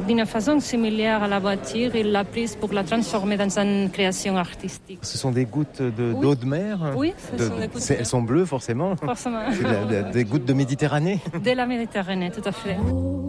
d'une façon similaire à la voiture, il l'a prise pour la transformer dans une création artistique. Ce sont des gouttes d'eau de mer? Oui, ce sont des gouttes de mer. Elles sont bleues forcément. Forcément. C'est des gouttes de Méditerranée. De la Méditerranée, tout à fait.